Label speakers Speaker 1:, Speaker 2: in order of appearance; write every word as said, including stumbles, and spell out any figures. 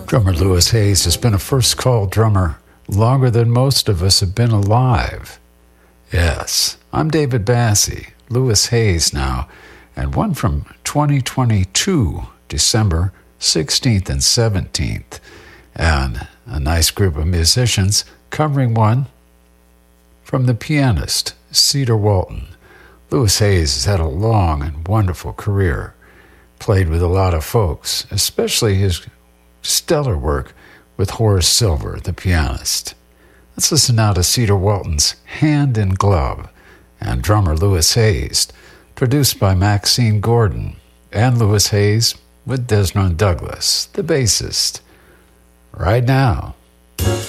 Speaker 1: Drummer Louis Hayes has been a first-call drummer longer than most of us have been alive. Yes, I'm David Bassey, Louis Hayes now, and one from twenty twenty-two, December sixteenth and seventeenth, and a nice group of musicians covering one from the pianist, Cedar Walton. Louis Hayes has had a long and wonderful career, played with a lot of folks, especially his stellar work with Horace Silver, the pianist. Let's listen now to Cedar Walton's Hand in Glove and drummer Louis Hayes, produced by Maxine Gordon, and Louis Hayes with Desmond Douglas, the bassist. Right now.